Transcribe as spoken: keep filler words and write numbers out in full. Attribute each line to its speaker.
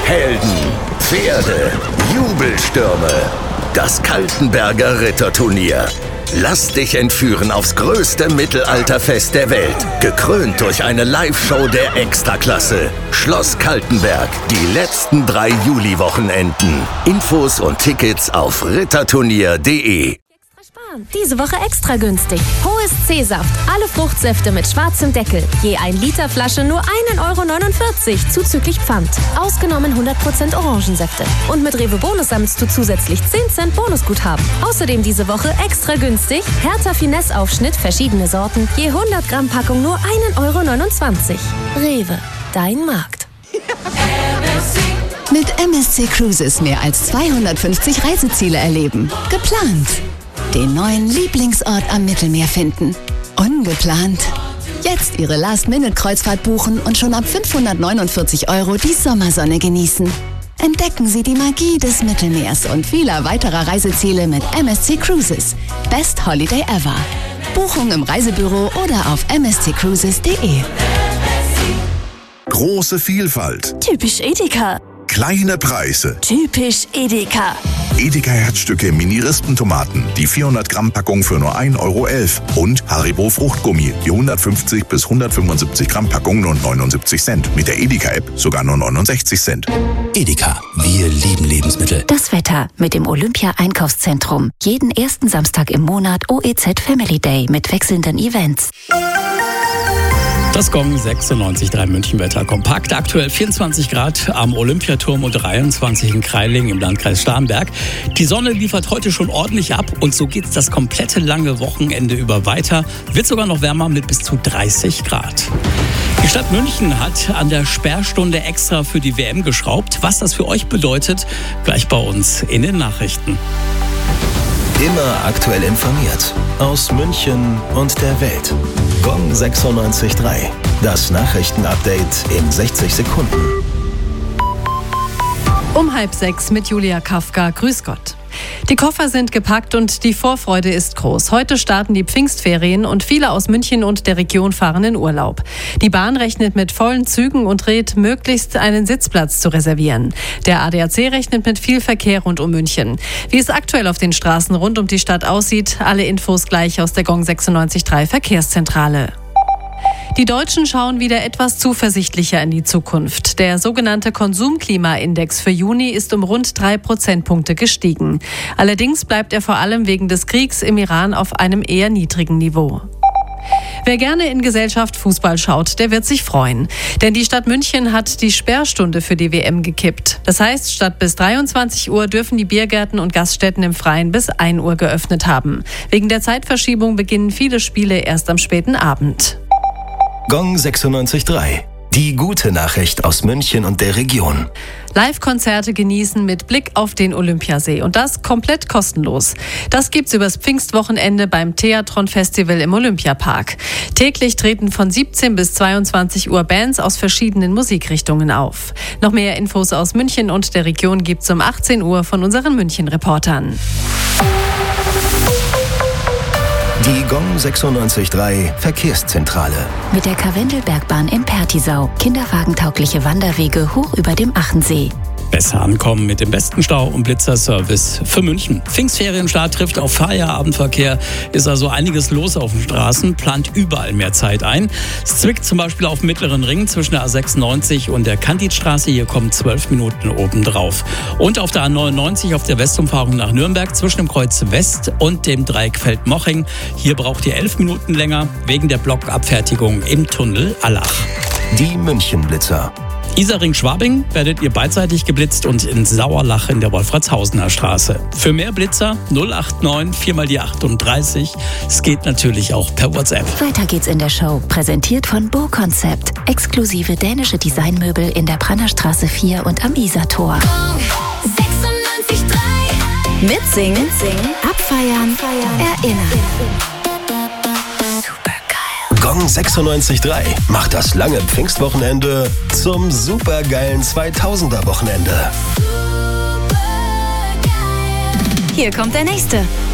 Speaker 1: Helden, Pferde, Jubelstürme. Das Kaltenberger Ritterturnier. Lass dich entführen aufs größte Mittelalterfest der Welt. Gekrönt durch eine Live-Show der Extraklasse. Schloss Kaltenberg. Die letzten drei Juli-Wochenenden. Infos und Tickets auf ritterturnier punkt de.
Speaker 2: Diese Woche extra günstig. Hohes C-Saft. Alle Fruchtsäfte mit schwarzem Deckel. Je ein Liter Flasche nur ein Euro neunundvierzig zuzüglich Pfand. Ausgenommen hundert Prozent Orangensäfte. Und mit Rewe Bonus sammelst du zusätzlich zehn Cent Bonusguthaben. Außerdem diese Woche extra günstig. Hertha Finesse-Aufschnitt, verschiedene Sorten. Je hundert Gramm Packung nur ein Euro neunundzwanzig. Rewe, dein Markt.
Speaker 3: Mit M S C Cruises mehr als zweihundertfünfzig Reiseziele erleben. Geplant. Den neuen Lieblingsort am Mittelmeer finden. Ungeplant. Jetzt Ihre Last-Minute-Kreuzfahrt buchen und schon ab fünfhundertneunundvierzig Euro die Sommersonne genießen. Entdecken Sie die Magie des Mittelmeers und vieler weiterer Reiseziele mit M S C Cruises. Best Holiday ever. Buchung im Reisebüro oder auf m s c cruises punkt de.
Speaker 4: Große Vielfalt.
Speaker 5: Typisch Edeka.
Speaker 4: Kleine Preise.
Speaker 5: Typisch Edeka.
Speaker 4: Edeka Herzstücke Mini-Rispentomaten. Die vierhundert Gramm Packung für nur ein Euro elf. Und Haribo Fruchtgummi. Die hundertfünfzig bis hundertfünfundsiebzig Gramm Packung nur neunundsiebzig Cent. Mit der Edeka-App sogar nur neunundsechzig Cent.
Speaker 6: Edeka. Wir lieben Lebensmittel.
Speaker 7: Das Wetter mit dem Olympia-Einkaufszentrum. Jeden ersten Samstag im Monat O E Z Family Day mit wechselnden Events.
Speaker 6: Das Gong sechsundneunzig Komma drei Münchenwetter kompakt. Aktuell vierundzwanzig Grad am Olympiaturm und dreiundzwanzig in Krailling im Landkreis Starnberg. Die Sonne liefert heute schon ordentlich ab und so geht es das komplette lange Wochenende über weiter. Wird sogar noch wärmer mit bis zu dreißig Grad. Die Stadt München hat an der Sperrstunde extra für die W M geschraubt. Was das für euch bedeutet, gleich bei uns in den Nachrichten.
Speaker 8: Immer aktuell informiert. Aus München und der Welt. Gong sechsundneunzig Komma drei. Das Nachrichtenupdate in sechzig Sekunden.
Speaker 9: Um halb sechs mit Julia Kafka. Grüß Gott. Die Koffer sind gepackt und die Vorfreude ist groß. Heute starten die Pfingstferien und viele aus München und der Region fahren in Urlaub. Die Bahn rechnet mit vollen Zügen und rät, möglichst einen Sitzplatz zu reservieren. Der A D A C rechnet mit viel Verkehr rund um München. Wie es aktuell auf den Straßen rund um die Stadt aussieht, alle Infos gleich aus der Gong sechsundneunzig Komma drei Verkehrszentrale. Die Deutschen schauen wieder etwas zuversichtlicher in die Zukunft. Der sogenannte Konsumklimaindex für Juni ist um rund drei Prozentpunkte gestiegen. Allerdings bleibt er vor allem wegen des Kriegs im Iran auf einem eher niedrigen Niveau. Wer gerne in Gesellschaft Fußball schaut, der wird sich freuen. Denn die Stadt München hat die Sperrstunde für die W M gekippt. Das heißt, statt bis dreiundzwanzig Uhr dürfen die Biergärten und Gaststätten im Freien bis ein Uhr geöffnet haben. Wegen der Zeitverschiebung beginnen viele Spiele erst am späten Abend.
Speaker 8: Gong sechsundneunzig Komma drei. Die gute Nachricht aus München und der Region.
Speaker 9: Live-Konzerte genießen mit Blick auf den Olympiasee und das komplett kostenlos. Das gibt's übers Pfingstwochenende beim Theatron Festival im Olympiapark. Täglich treten von siebzehn bis zweiundzwanzig Uhr Bands aus verschiedenen Musikrichtungen auf. Noch mehr Infos aus München und der Region gibt's um achtzehn Uhr von unseren München-Reportern.
Speaker 8: Die Gong sechsundneunzig Komma drei Verkehrszentrale.
Speaker 7: Mit der Karwendelbergbahn in Pertisau. Kinderwagentaugliche Wanderwege hoch über dem Achensee.
Speaker 6: Besser ankommen mit dem besten Stau- und Blitzerservice für München. Pfingstferienstart trifft auf Feierabendverkehr. Ist also einiges los auf den Straßen, plant überall mehr Zeit ein. Es zwickt zum Beispiel auf dem Mittleren Ring zwischen der A sechsundneunzig und der Candidstraße. Hier kommen zwölf Minuten obendrauf. Und auf der A neunundneunzig auf der Westumfahrung nach Nürnberg zwischen dem Kreuz West und dem Dreieck Feldmoching. Hier braucht ihr elf Minuten länger wegen der Blockabfertigung im Tunnel Allach.
Speaker 8: Die Münchenblitzer.
Speaker 6: Isarring-Schwabing werdet ihr beidseitig geblitzt und in Sauerlach in der Wolfratshausener Straße. Für mehr Blitzer null acht neun vier mal die achtunddreißig. Es geht natürlich auch per WhatsApp.
Speaker 7: Weiter geht's in der Show. Präsentiert von Bo Concept. Exklusive dänische Designmöbel in der Brannerstraße vier und am Isartor.
Speaker 5: sechsundneunzig Komma drei.
Speaker 3: Mitsingen, Mitsingen, abfeiern, feiern, erinnern.
Speaker 8: Gong sechsundneunzig Komma drei macht das lange Pfingstwochenende zum supergeilen zweitausender Wochenende.
Speaker 5: Hier kommt der nächste.